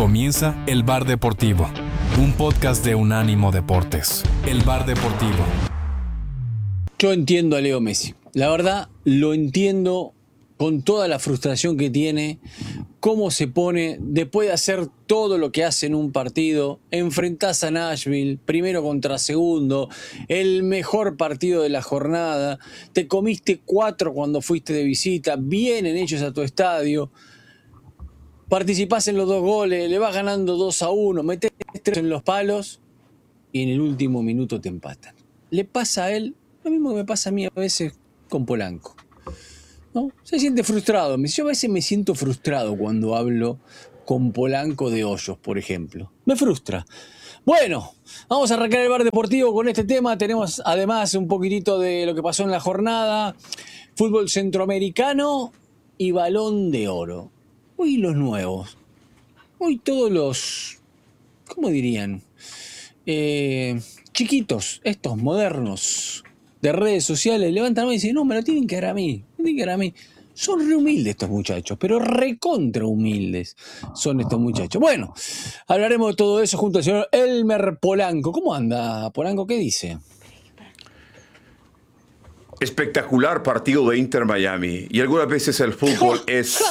Comienza El Bar Deportivo, un podcast de Unánimo Deportes. El Bar Deportivo. Yo entiendo a Leo Messi. La verdad, lo entiendo con toda la frustración que tiene, cómo se pone después de hacer todo lo que hace en un partido. Enfrentás a Nashville, primero contra segundo, el mejor partido de la jornada. Te comiste 4 cuando fuiste de visita, vienen ellos a tu estadio. Participás en los 2 goles, le vas ganando 2-1, metés 3 en los palos y en el último minuto te empatan. Le pasa a él lo mismo que me pasa a mí a veces con Polanco, ¿no? Se siente frustrado. Yo a veces me siento frustrado cuando hablo con Polanco de Hoyos, por ejemplo. Me frustra. Bueno, vamos a arrancar el Bar Deportivo con este tema. Tenemos además un poquitito de lo que pasó en la jornada. Fútbol centroamericano y Balón de Oro. Hoy los nuevos. Hoy todos los, ¿cómo dirían? Chiquitos, estos modernos de redes sociales, levantan la mano y dicen, no, me lo tienen que dar a mí. Me tienen que dar a mí. Son re humildes estos muchachos, pero recontra humildes son estos muchachos. Bueno, hablaremos de todo eso junto al señor Elmer Polanco. ¿Cómo anda, Polanco? ¿Qué dice? Espectacular partido de Inter Miami. Y algunas veces el fútbol es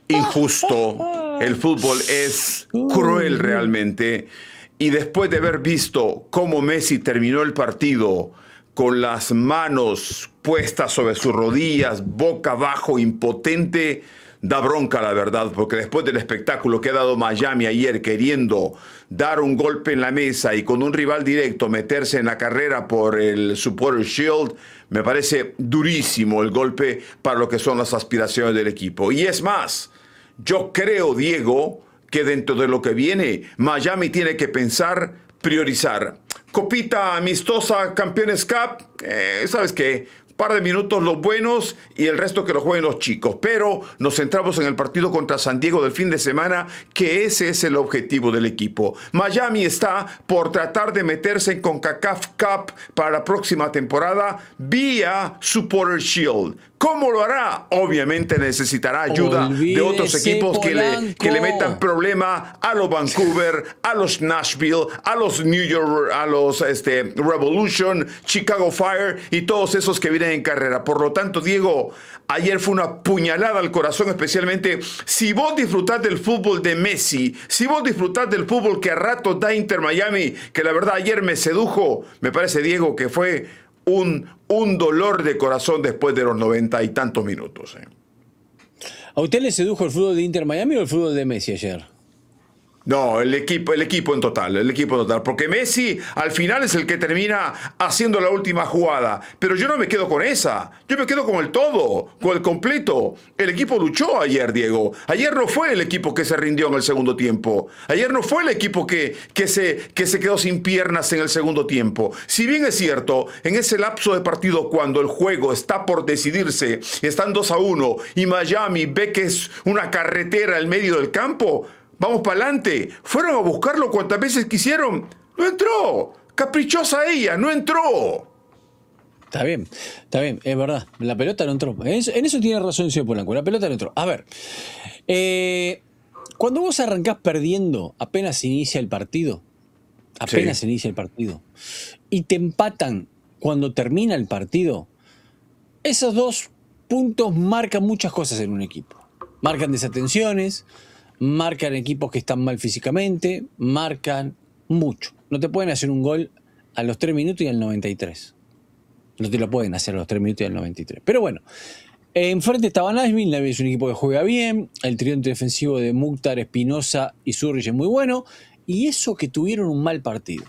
injusto, el fútbol es cruel realmente. Y después de haber visto cómo Messi terminó el partido con las manos puestas sobre sus rodillas, boca abajo, impotente, da bronca la verdad, porque después del espectáculo que ha dado Miami ayer queriendo dar un golpe en la mesa y con un rival directo meterse en la carrera por el Supporters Shield, me parece durísimo el golpe para lo que son las aspiraciones del equipo. Y es más, yo creo, Diego, que dentro de lo que viene, Miami tiene que pensar, priorizar. Copita amistosa, Campeones Cup, ¿sabes qué? Un par de minutos los buenos y el resto que lo jueguen los chicos. Pero nos centramos en el partido contra San Diego del fin de semana, que ese es el objetivo del equipo. Miami está por tratar de meterse en CONCACAF Cup para la próxima temporada vía Supporters Shield. ¿Cómo lo hará? Obviamente necesitará ayuda de otros equipos que le metan problema a los Vancouver, a los Nashville, a los New York, a los Revolution, Chicago Fire y todos esos que vienen en carrera. Por lo tanto, Diego, ayer fue una puñalada al corazón, especialmente si vos disfrutás del fútbol de Messi, si vos disfrutás del fútbol que a ratos da Inter Miami, que la verdad ayer me sedujo. Me parece, Diego, que fue un dolor de corazón después de los 90 y tantos minutos. ¿A usted le sedujo el fútbol de Inter Miami o el fútbol de Messi ayer? No, el equipo en total, porque Messi al final es el que termina haciendo la última jugada, pero yo no me quedo con esa, yo me quedo con el todo, con el completo. El equipo luchó ayer, Diego. Ayer no fue el equipo que se rindió en el segundo tiempo, ayer no fue el equipo que se quedó sin piernas en el segundo tiempo. Si bien es cierto, en ese lapso de partido cuando el juego está por decidirse, están 2-1 y Miami ve que es una carretera en medio del campo, vamos para adelante. Fueron a buscarlo cuantas veces quisieron. No entró. Caprichosa ella, no entró. Está bien, es verdad. La pelota no entró. En eso tiene razón el señor Polanco. La pelota no entró. A ver, cuando vos arrancás perdiendo, apenas inicia el partido, y te empatan cuando termina el partido, esos 2 puntos marcan muchas cosas en un equipo. Marcan desatenciones, marcan equipos que están mal físicamente, marcan mucho. No te pueden hacer un gol a los 3 minutos y al 93. No te lo pueden hacer a los 3 minutos y al 93. Pero bueno, enfrente estaba Nashville. Nashville es un equipo que juega bien. El tridente defensivo de Mukhtar, Espinosa y Zurich es muy bueno. Y eso que tuvieron un mal partido.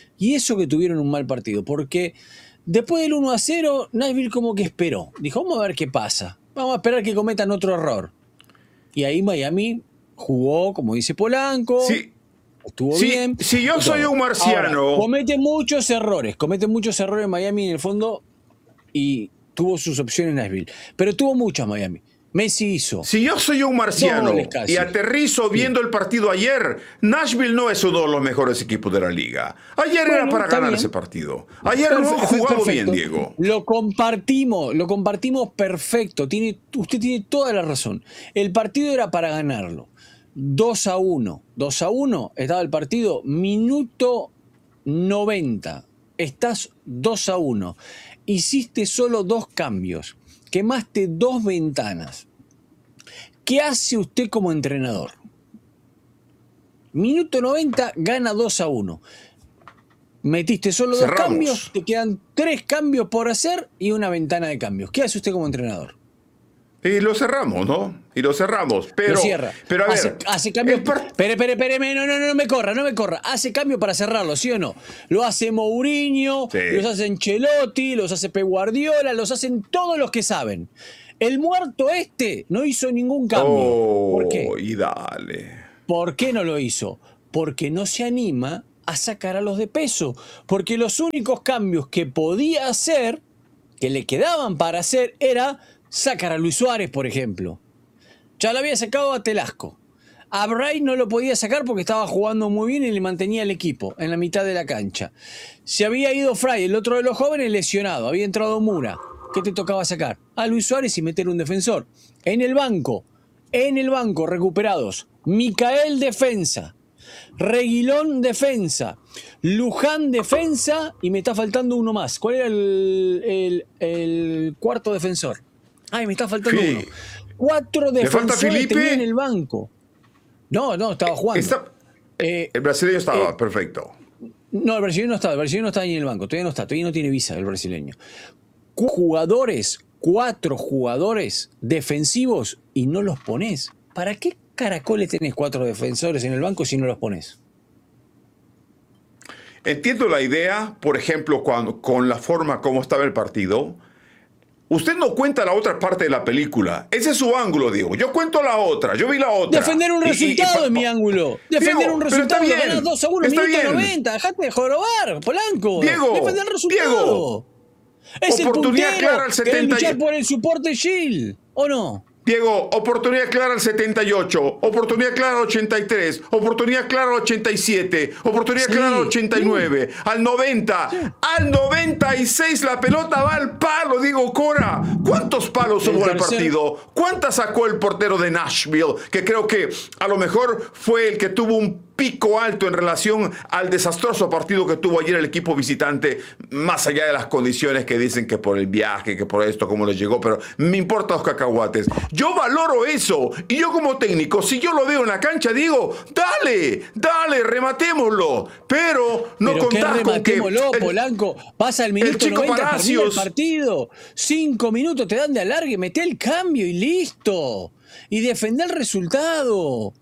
Porque después del 1-0, Nashville como que esperó. Dijo, vamos a ver qué pasa. Vamos a esperar que cometan otro error. Y ahí Miami jugó, como dice Polanco, sí, estuvo bien. Si yo soy un marciano... Ahora, comete muchos errores Miami en el fondo y tuvo sus opciones Nashville. Pero tuvo muchas Miami. Messi hizo. Si yo soy un marciano y aterrizo viendo el partido ayer, Nashville no es uno de los mejores equipos de la liga. Ayer era para ganar ese partido. Ayer no ha jugado bien, Diego. Lo compartimos perfecto. Usted tiene toda la razón. El partido era para ganarlo. 2-1. 2-1, estaba el partido, minuto 90. Estás 2-1. Hiciste solo 2 cambios. Quemaste 2 ventanas. ¿Qué hace usted como entrenador? Minuto 90, gana 2-1. Metiste solo 2 cambios, te quedan 3 cambios por hacer y una ventana de cambios. ¿Qué hace usted como entrenador? Y lo cerramos, ¿no? Y lo cerramos. Pero, lo cierra. Pero a ver. Hace cambio. Espere, no me corra. Hace cambio para cerrarlo, ¿sí o no? Lo hace Mourinho, sí. Los hace Ancelotti, los hace Pep Guardiola, los hacen todos los que saben. El muerto no hizo ningún cambio. ¿Por qué? Y dale. ¿Por qué no lo hizo? Porque no se anima a sacar a los de peso. Porque los únicos cambios que podía hacer, que le quedaban para hacer, era sacar a Luis Suárez, por ejemplo. Ya lo había sacado a Telasco. A Bray no lo podía sacar porque estaba jugando muy bien y le mantenía el equipo en la mitad de la cancha. Se había ido Fray, el otro de los jóvenes, lesionado. Había entrado Mura. ¿Qué te tocaba sacar? A Luis Suárez y meter un defensor. En el banco, recuperados. Micael defensa. Reguilón defensa. Luján defensa. Y me está faltando uno más. ¿Cuál era el cuarto defensor? Ay, me está faltando uno. 4 defensores tenía en el banco. No, estaba jugando. El brasileño estaba, perfecto. No, el brasileño no estaba ahí en el banco. Todavía no tiene visa el brasileño. 4 jugadores defensivos y no los pones. ¿Para qué caracoles tenés 4 defensores en el banco si no los pones? Entiendo la idea, por ejemplo, con la forma como estaba el partido. Usted no cuenta la otra parte de la película. Ese es su ángulo, Diego. Yo cuento la otra. Yo vi la otra. Defender un resultado es mi ángulo. Defender un resultado. Ganás 2-1, minuto 90. Dejate de jorobar, Polanco. Diego, defender el resultado. Es oportunidad el clara al 70. Que luchar por el soporte Gil, ¿o no? Diego, oportunidad clara al 78, oportunidad clara al 83, oportunidad clara al 87, oportunidad clara al 89, al 90, al 96 la pelota va al palo, Diego Cora. ¿Cuántos palos hubo en el partido? ¿Cuántas sacó el portero de Nashville? Que creo que a lo mejor fue el que tuvo un pico alto en relación al desastroso partido que tuvo ayer el equipo visitante, más allá de las condiciones que dicen que por el viaje, que por esto, cómo les llegó, pero me importan los cacahuates. Yo valoro eso, y yo como técnico, si yo lo veo en la cancha, digo, dale, rematémoslo, pero no contás con que... Polanco, pasa el minuto 90, termina el partido, 5 minutos te dan de alargue, meté el cambio y listo, y defender el resultado.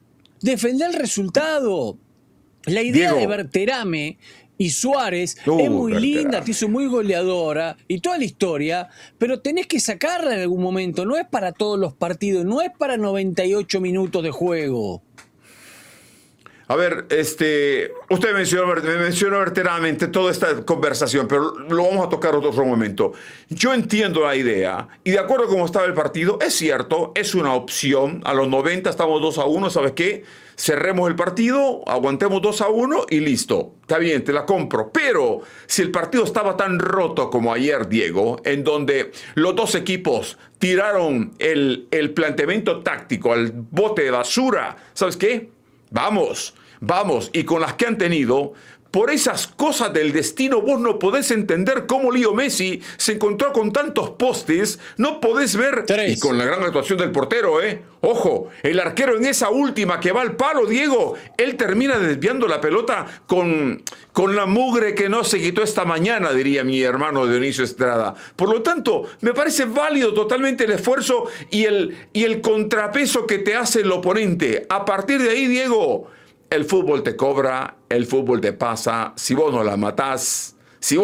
La idea de Berterame y Suárez es muy linda, te hizo muy goleadora y toda la historia, pero tenés que sacarla en algún momento. No es para todos los partidos, no es para 98 minutos de juego. A ver, usted mencionó verdaderamente toda esta conversación, pero lo vamos a tocar otro momento. Yo entiendo la idea, y de acuerdo a cómo estaba el partido, es cierto, es una opción. A los 90 estamos 2-1, ¿sabes qué? Cerremos el partido, aguantemos 2-1 y listo. Está bien, te la compro. Pero si el partido estaba tan roto como ayer, Diego, en donde los dos equipos tiraron el planteamiento táctico al bote de basura, ¿sabes qué? Vamos, y con las que han tenido, por esas cosas del destino, vos no podés entender cómo Leo Messi se encontró con tantos postes, no podés ver, 3. Y con la gran actuación del portero, ojo, el arquero en esa última que va al palo, Diego, él termina desviando la pelota con la mugre que no se quitó esta mañana, diría mi hermano Dionisio Estrada. Por lo tanto, me parece válido totalmente el esfuerzo y el contrapeso que te hace el oponente. A partir de ahí, Diego, el fútbol te cobra, el fútbol te pasa. Si vos no la matás,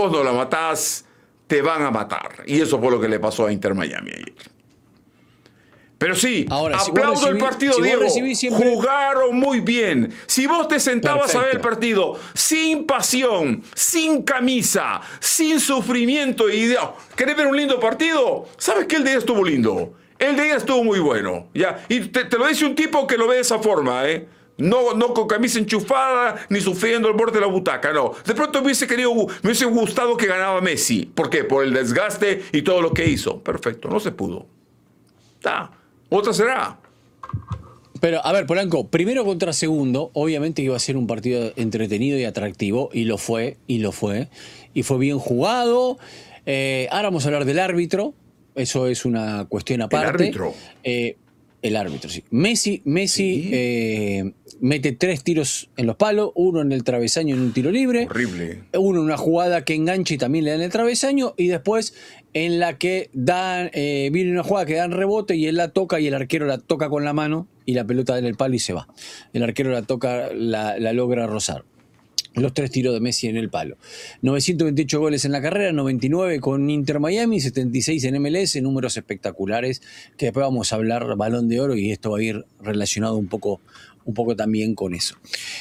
te van a matar. Y eso fue lo que le pasó a Inter Miami ayer. Pero sí, ahora, aplaudo el partido, Diego. Jugaron muy bien. Si vos te sentabas a ver el partido sin pasión, sin camisa, sin sufrimiento y ¿querés ver un lindo partido? ¿Sabes qué? El de ella estuvo lindo. El de ella estuvo muy bueno. ¿Ya? Y te lo dice un tipo que lo ve de esa forma, No con camisa enchufada, ni sufriendo al borde de la butaca, no. De pronto me hubiese gustado que ganaba Messi. ¿Por qué? Por el desgaste y todo lo que hizo. Perfecto, no se pudo. Otra será. Pero, a ver, Polanco, primero contra segundo, obviamente iba a ser un partido entretenido y atractivo, y lo fue, y fue bien jugado. Ahora vamos a hablar del árbitro, eso es una cuestión aparte. ¿El árbitro? El árbitro, sí. Messi Sí. mete 3 tiros en los palos, uno en el travesaño en un tiro libre. Horrible. Uno en una jugada que engancha y también le dan el travesaño, y después en la que viene una jugada que dan rebote y él la toca y el arquero la toca con la mano y la pelota da en el palo y se va. El arquero la toca, la logra rozar. Los 3 tiros de Messi en el palo. 928 goles en la carrera, 99 con Inter Miami, 76 en MLS, números espectaculares, que después vamos a hablar Balón de Oro y esto va a ir relacionado un poco también con eso.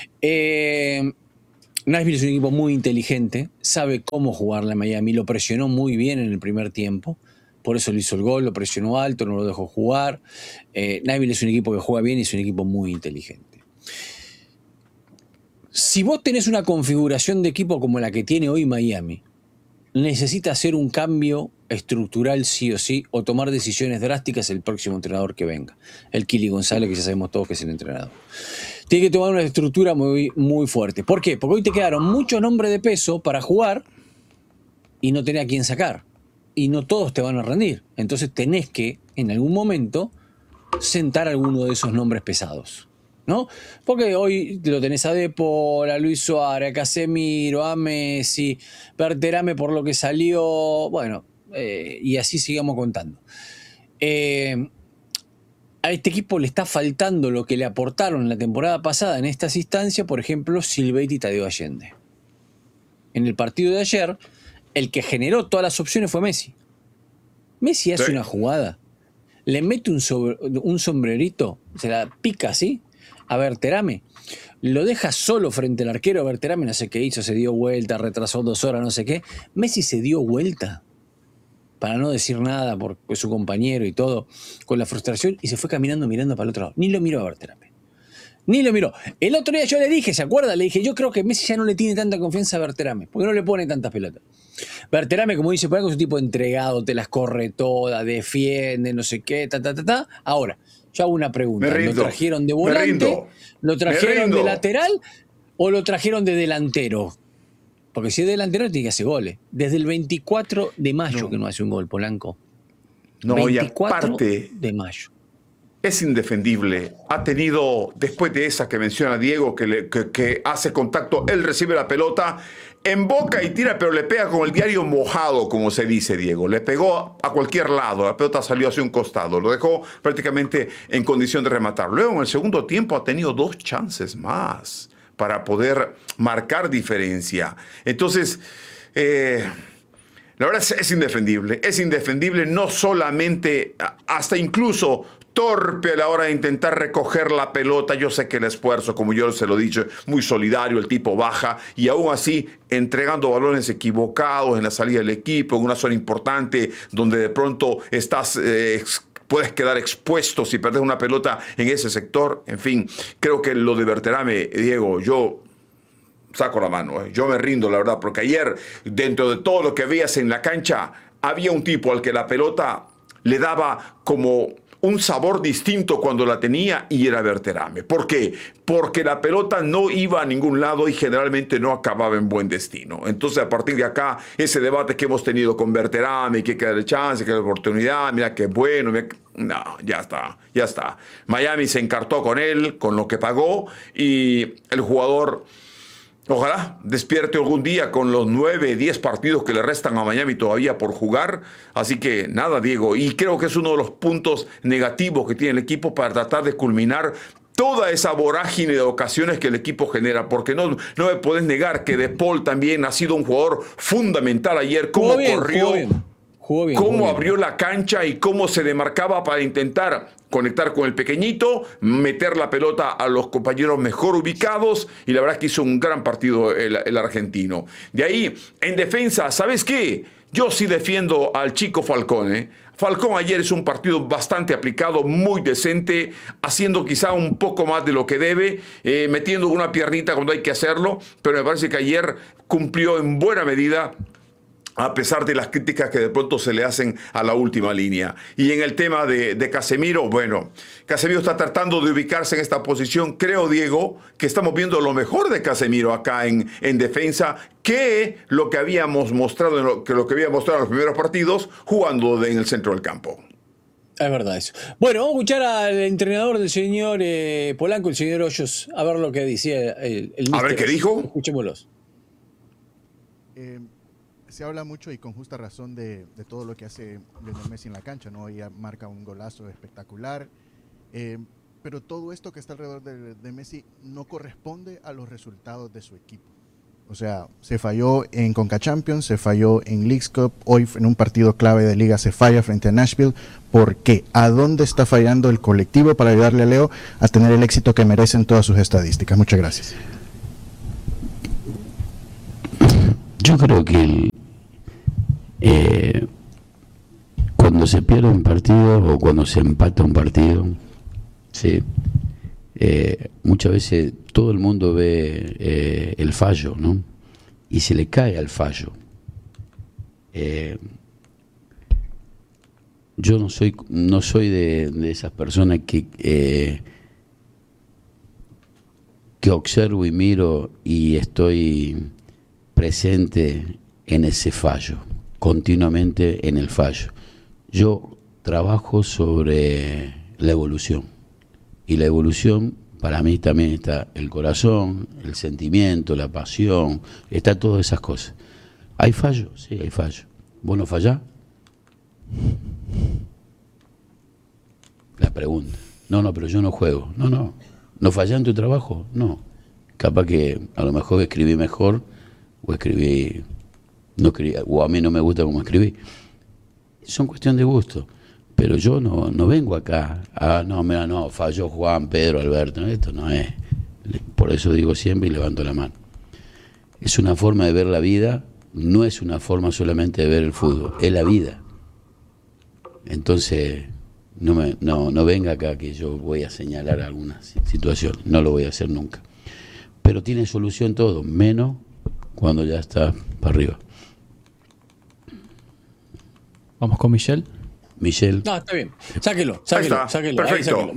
Nashville es un equipo muy inteligente, sabe cómo jugarle a Miami, lo presionó muy bien en el primer tiempo, por eso le hizo el gol, lo presionó alto, no lo dejó jugar. Nashville es un equipo que juega bien y es un equipo muy inteligente. Si vos tenés una configuración de equipo como la que tiene hoy Miami, necesita hacer un cambio estructural sí o sí, o tomar decisiones drásticas el próximo entrenador que venga. El Kili González, que ya sabemos todos que es el entrenador. Tiene que tomar una estructura muy, muy fuerte. ¿Por qué? Porque hoy te quedaron muchos nombres de peso para jugar y no tenés a quién sacar. Y no todos te van a rendir. Entonces tenés que, en algún momento, sentar alguno de esos nombres pesados, ¿no? Porque hoy lo tenés a Depol, a Luis Suárez, a Casemiro, a Messi, Berterame por lo que salió, bueno, y así sigamos contando. A este equipo le está faltando lo que le aportaron la temporada pasada en estas instancias, por ejemplo, Silvetti y Tadeo Allende. En el partido de ayer, el que generó todas las opciones fue Messi. Messi hace una jugada, le mete un sombrerito, se la pica así, a Berterame, lo deja solo frente al arquero. Berterame no sé qué hizo, se dio vuelta, retrasó 2 horas, no sé qué. Messi se dio vuelta, para no decir nada, porque su compañero y todo, con la frustración, y se fue caminando mirando para el otro lado. Ni lo miró a Berterame. Ni lo miró. El otro día yo le dije, ¿se acuerda? Le dije, yo creo que Messi ya no le tiene tanta confianza a Berterame, porque no le pone tantas pelotas. Berterame, como dice, es un tipo entregado, te las corre todas, defiende, no sé qué, Ahora, yo hago una pregunta. ¿Lo trajeron de volante? ¿Lo trajeron de lateral? ¿O lo trajeron de delantero? Porque si es delantero tiene que hacer goles. Desde el 24 de mayo que no hace un gol, Polanco. No, 24 y aparte de mayo. Es indefendible. Ha tenido, después de esa que menciona Diego, que hace contacto, él recibe la pelota, emboca y tira, pero le pega con el diario mojado, como se dice, Diego. Le pegó a cualquier lado, la pelota salió hacia un costado, lo dejó prácticamente en condición de rematar. Luego, en el segundo tiempo, ha tenido 2 chances más para poder marcar diferencia. Entonces, la verdad es indefendible, no solamente, hasta incluso torpe a la hora de intentar recoger la pelota. Yo sé que el esfuerzo, como yo se lo he dicho, muy solidario, el tipo baja y aún así entregando balones equivocados en la salida del equipo, en una zona importante donde de pronto puedes quedar expuesto si perdes una pelota en ese sector. En fin, creo que lo de Berterame, Diego, yo saco la mano, yo me rindo, la verdad, porque ayer, dentro de todo lo que veías en la cancha, había un tipo al que la pelota le daba como un sabor distinto cuando la tenía, y era Berterame. ¿Por qué? Porque la pelota no iba a ningún lado y generalmente no acababa en buen destino. Entonces, a partir de acá, ese debate que hemos tenido con Berterame, que hay que darle chance, que hay oportunidad, mira qué bueno, no, ya está. Miami se encartó con él, con lo que pagó, y el jugador, ojalá despierte algún día con los 9, 10 partidos que le restan a Miami todavía por jugar. Así que nada, Diego. Y creo que es uno de los puntos negativos que tiene el equipo para tratar de culminar toda esa vorágine de ocasiones que el equipo genera. Porque no me puedes negar que De Paul también ha sido un jugador fundamental ayer. Cómo corrió, cómo abrió la cancha y cómo se demarcaba para intentar conectar con el pequeñito, meter la pelota a los compañeros mejor ubicados, y la verdad es que hizo un gran partido el argentino. De ahí, en defensa, ¿sabes qué? Yo sí defiendo al chico Falcón. Falcón ayer es un partido bastante aplicado, muy decente, haciendo quizá un poco más de lo que debe, metiendo una piernita cuando hay que hacerlo, pero me parece que ayer cumplió en buena medida a pesar de las críticas que de pronto se le hacen a la última línea. Y en el tema de Casemiro, bueno, Casemiro está tratando de ubicarse en esta posición. Creo, Diego, que estamos viendo lo mejor de Casemiro acá en defensa, que lo que habíamos mostrado lo que había mostrado en los primeros partidos, jugando en el centro del campo. Es verdad eso. Bueno, vamos a escuchar al entrenador del señor Polanco, el señor Hoyos, a ver lo que decía el A ver, ¿qué dijo? Escuchémoslos. Se habla mucho y con justa razón de todo lo que hace Lionel Messi en la cancha, ¿no? Ella marca un golazo espectacular, pero todo esto que está alrededor de Messi no corresponde a los resultados de su equipo. O sea, se falló en Conca Champions, se falló en Leagues Cup, hoy en un partido clave de liga se falla frente a Nashville. ¿Por qué? ¿A dónde está fallando el colectivo para ayudarle a Leo a tener el éxito que merecen todas sus estadísticas? Muchas gracias. Yo creo que cuando se pierde un partido o cuando se empata un partido, ¿sí? Muchas veces todo el mundo ve el fallo, ¿no? Y se le cae al fallo. Yo no soy de esas personas que observo y miro y estoy presente en ese fallo, continuamente en el fallo. Yo trabajo sobre la evolución, y la evolución para mí también está el corazón, el sentimiento, la pasión, está todas esas cosas. ¿Hay fallo? Sí, hay fallo. ¿Vos no fallás? La pregunta. No, pero yo no juego. No. ¿No fallás en tu trabajo? No. Capaz que a lo mejor escribí mejor o escribí, o a mí no me gusta como escribí. Son cuestión de gusto. Pero yo no vengo acá no, falló Juan, Pedro, Alberto. Esto no es. Por eso digo siempre y levanto la mano. Es una forma de ver la vida, no es una forma solamente de ver el fútbol, es la vida. Entonces, no venga acá que yo voy a señalar alguna situación, no lo voy a hacer nunca. Pero tiene solución todo, menos cuando ya está para arriba. Vamos con Michelle. No, está bien. Sáquelo. Perfecto. Ahí, sáquelo.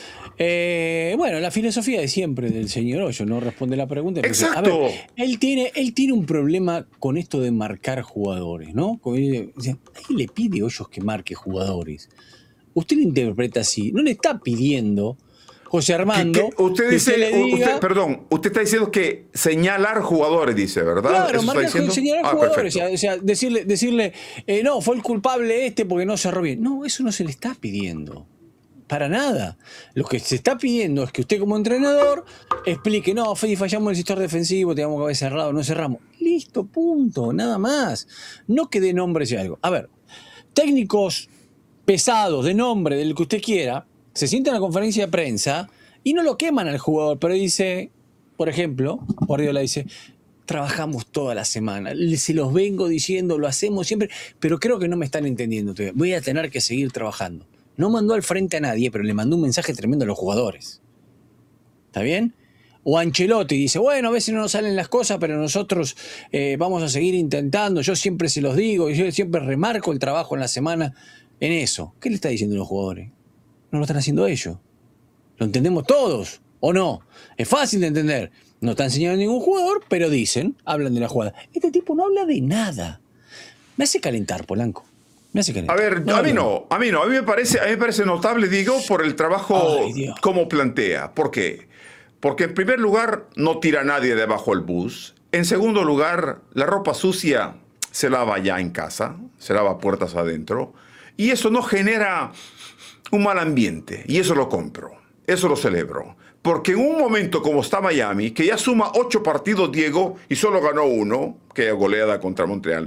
Bueno, la filosofía de siempre del señor Hoyo, no responde la pregunta. Exacto. A ver, él tiene un problema con esto de marcar jugadores, ¿no? Nadie le pide a Hoyos que marque jugadores. Usted lo interpreta así. No le está pidiendo, José Armando, usted dice, que le diga... usted está diciendo que señalar jugadores, dice, ¿verdad? Claro, señalar jugadores, perfecto. o sea, decirle no, fue el culpable porque no cerró bien. No, eso no se le está pidiendo. Para nada. Lo que se está pidiendo es que usted como entrenador explique, no, fallamos el sector defensivo, teníamos que haber cerrado, no cerramos. Listo, punto, nada más. No que de nombre sea algo. A ver, técnicos pesados, de nombre, del que usted quiera, se sientan en la conferencia de prensa y no lo queman al jugador, pero dice, por ejemplo, Guardiola dice, trabajamos toda la semana, se los vengo diciendo, lo hacemos siempre, pero creo que no me están entendiendo todavía. Voy a tener que seguir trabajando. No mandó al frente a nadie, pero le mandó un mensaje tremendo a los jugadores. ¿Está bien? O Ancelotti dice, bueno, a veces no nos salen las cosas, pero nosotros vamos a seguir intentando, yo siempre se los digo, yo siempre remarco el trabajo en la semana en eso. ¿Qué le está diciendo a los jugadores? No lo están haciendo ellos. ¿Lo entendemos todos o no? Es fácil de entender. No está enseñando a ningún jugador, pero hablan de la jugada. Este tipo no habla de nada. Me hace calentar, Polanco. Me hace calentar. A ver, a mí no. A mí me parece notable, digo, por el trabajo como plantea. ¿Por qué? Porque en primer lugar no tira a nadie debajo del bus. En segundo lugar, la ropa sucia se lava ya en casa, se lava puertas adentro. Y eso no genera un mal ambiente, y eso lo compro, eso lo celebro, porque en un momento como está Miami, que ya suma 8 partidos, Diego, y solo ganó 1, que es goleada contra Montreal,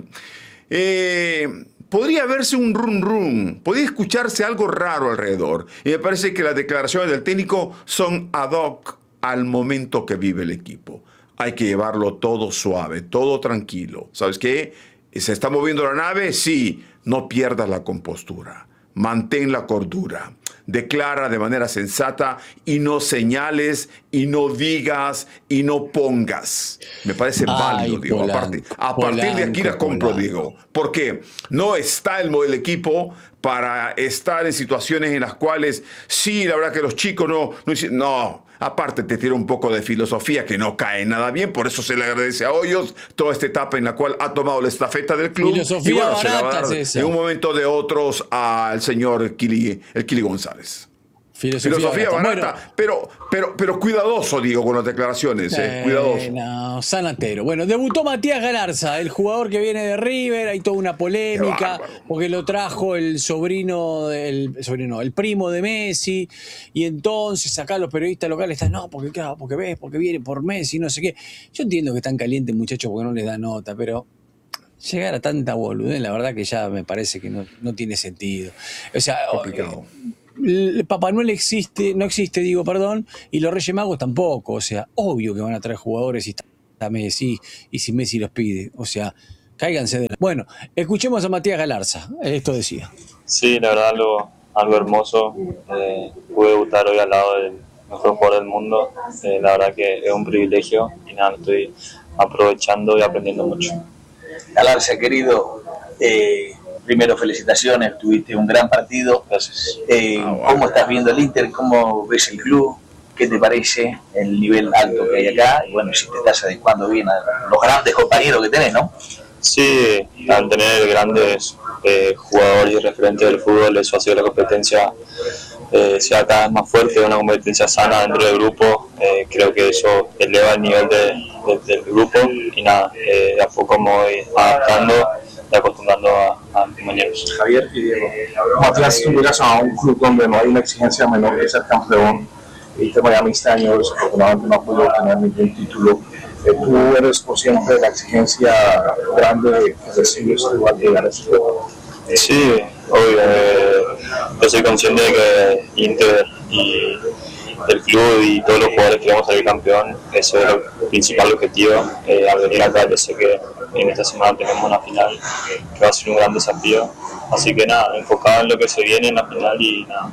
podría verse un rum, podría escucharse algo raro alrededor, y me parece que las declaraciones del técnico son ad hoc al momento que vive el equipo. Hay que llevarlo todo suave, todo tranquilo. ¿Sabes qué? ¿Se está moviendo la nave? Sí, no pierdas la compostura. Mantén la cordura. declara de manera sensata y no señales y no digas y no pongas. Me parece válido, Diego. A partir de aquí la compro, Diego. Porque no está el equipo para estar en situaciones en las cuales sí, la verdad que los chicos no. Aparte te tira un poco de filosofía que no cae nada bien, por eso se le agradece a Hoyos toda esta etapa en la cual ha tomado la estafeta del club. Filosofía y bueno, se la va a barata dar es esa. de un momento de otros al señor el Kili González. Filosofía barata, bueno, pero cuidadoso, digo, con las declaraciones, cuidadoso. No, sanatero. Bueno, debutó Matías Galarza, el jugador que viene de River, hay toda una polémica, porque lo trajo el primo de Messi, y entonces acá los periodistas locales están, no, porque viene por Messi, no sé qué. Yo entiendo que están calientes, muchachos, porque no les da nota, pero llegar a tanta boludez, la verdad que ya me parece que no tiene sentido. O sea, complicado. Papá Noel no existe, y los Reyes Magos tampoco. O sea, obvio que van a traer jugadores si está Messi y si Messi los pide. O sea, cáiganse de la... Bueno, escuchemos a Matías Galarza. Esto decía. Sí, la verdad, algo hermoso. Pude debutar hoy al lado del mejor jugador del mundo. La verdad que es un privilegio y nada, lo estoy aprovechando y aprendiendo mucho. Galarza, querido, primero felicitaciones, tuviste un gran partido. Gracias. ¿Cómo estás viendo el Inter? ¿Cómo ves el club? ¿Qué te parece el nivel alto que hay acá? Y bueno, si te estás adecuando bien a los grandes compañeros que tenés, ¿no? Sí, al tener grandes jugadores y referentes del fútbol, eso hace que la competencia sea cada vez más fuerte, una competencia sana dentro del grupo. Creo que eso eleva el nivel del grupo y nada, de a poco me voy adaptando y acostumbrando a compañeros. Javier y Diego, Matías, tú llegas a un club donde no hay una exigencia menor que ser campeón. Inter Miami este año desafortunadamente no ha podido tener ningún título. Tú eres consciente de la exigencia grande que recibes igual que llegar a este juego. Sí, obvio. Yo soy consciente de que Inter y el club y todos los jugadores queremos salir campeón. Eso es el principal objetivo. Al venir acá, yo sé que en esta semana tenemos una final que va a ser un gran desafío. Así que nada, enfocado en lo que se viene en la final y nada,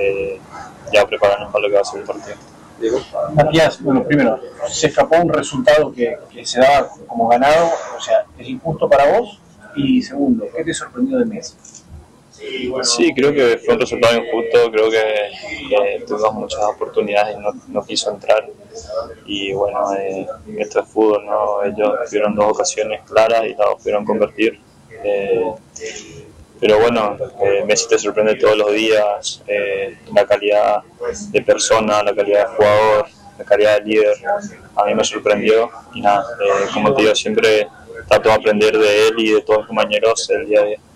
ya prepararnos para lo que va a ser el partido. Matías, bueno, primero, se escapó un resultado que se daba como ganado, o sea, ¿es injusto para vos? Y segundo, ¿qué te sorprendió de Messi? Sí, creo que fue un resultado injusto, creo que tuvimos muchas oportunidades y no quiso entrar. Y bueno, esto es fútbol, ¿no? Ellos tuvieron 2 ocasiones claras y las pudieron convertir. Pero bueno, Messi te sorprende todos los días, la calidad de persona, la calidad de jugador, la calidad de líder, a mí me sorprendió y nada, como te digo, siempre trato de aprender de él y de todos los compañeros el día a día.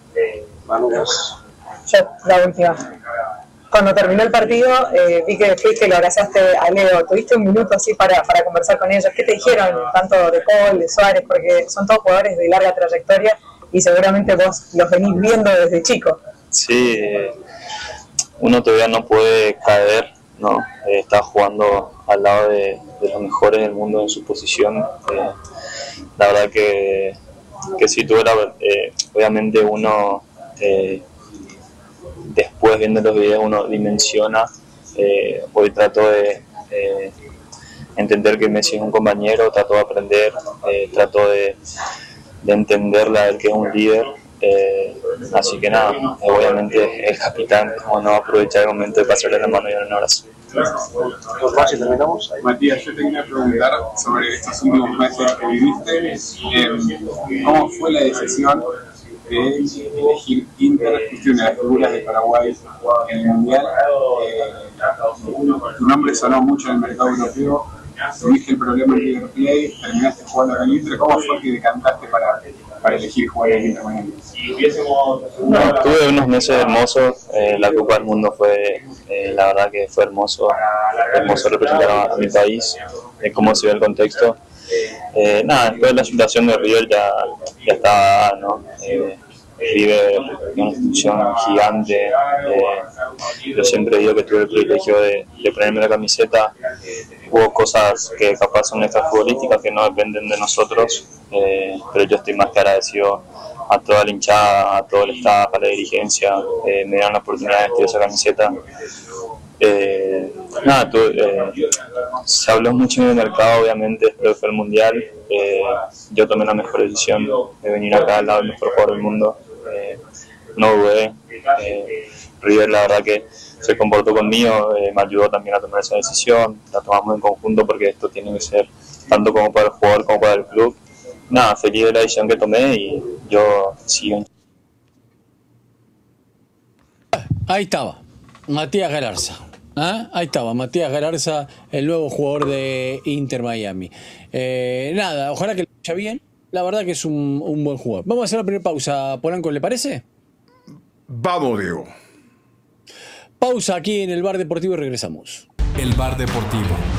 Yo, la última. Cuando terminó el partido, vi que fuiste y lo abrazaste a Leo. ¿Tuviste un minuto así para conversar con ellos? ¿Qué te dijeron, tanto de Paul, de Suárez? Porque son todos jugadores de larga trayectoria y seguramente vos los venís viendo desde chico. Sí, uno todavía no puede caer, ¿no? Está jugando al lado de los mejores del mundo en su posición. La verdad que si tuviera, obviamente uno, después viendo los videos uno dimensiona. Hoy trato de entender que Messi es un compañero, trato de aprender, trato de entenderla, él que es un líder, así que nada, obviamente el capitán, como no aprovechar el momento de pasarle la mano y dar un abrazo. Matías, yo te quería preguntar sobre estos últimos meses que viviste, ¿cómo fue la decisión de elegir Inter, fuiste una de las figuras de Paraguay en el Mundial? Tu nombre sonó mucho en el mercado europeo, tuviste el problema en River Plate, terminaste jugando con Inter. ¿Cómo fue que decantaste para elegir jugar en Inter Miami? Tuve unos meses hermosos, la Copa del Mundo fue, la verdad que fue hermoso representar a mi país, cómo se ve el contexto. Nada, después de la situación de River ya estaba, ¿no? River es una institución gigante. Yo siempre digo que tuve el privilegio de ponerme la camiseta. Hubo cosas que capaz son extrafutbolísticas que no dependen de nosotros, pero yo estoy más que agradecido a toda la hinchada, a todo el staff, a la dirigencia, me dieron la oportunidad de vestir esa camiseta. Se habló mucho en el mercado, obviamente, después fue el Mundial. Yo tomé la mejor decisión de venir acá al lado del mejor jugador del mundo. No dudé. River, la verdad que se comportó conmigo, me ayudó también a tomar esa decisión. La tomamos en conjunto porque esto tiene que ser tanto como para el jugador como para el club. Nada, feliz de la decisión que tomé y yo sigo. Ahí estaba, Matías Galarza. Ahí estaba, Matías Galarza, el nuevo jugador de Inter Miami. Nada, ojalá que le vaya bien. La verdad que es un buen jugador. Vamos a hacer la primera pausa, Polanco, ¿le parece? Vamos, Diego. Pausa aquí en el Bar Deportivo y regresamos. El Bar Deportivo.